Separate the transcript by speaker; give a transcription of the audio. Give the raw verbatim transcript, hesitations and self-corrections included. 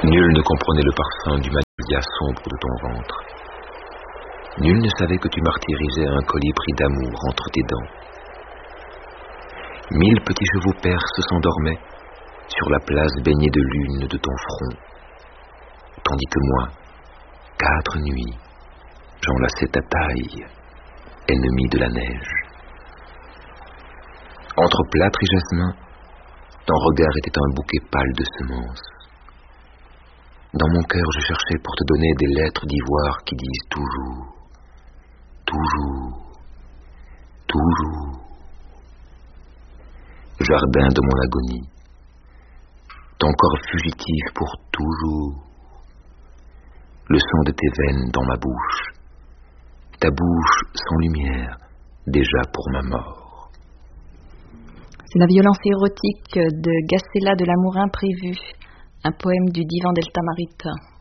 Speaker 1: Nul ne comprenait le parfum du magnolia sombre de ton ventre. Nul ne savait que tu martyrisais un colibri d'amour entre tes dents. Mille petits chevaux perses s'endormaient sur la place baignée de lune de ton front, tandis que moi, quatre nuits, j'enlaçais ta taille, ennemi de la neige. Entre plâtre et jasmin, ton regard était un bouquet pâle de semences. Dans mon cœur, je cherchais pour te donner des lettres d'ivoire qui disent toujours, toujours, toujours. Jardin de mon agonie, ton corps fugitif pour toujours, le sang de tes veines dans ma bouche, ta bouche sans lumière, déjà pour ma mort.
Speaker 2: C'est la violence érotique de Gacela de l'amour imprévu, un poème du divan d'El Tamarita.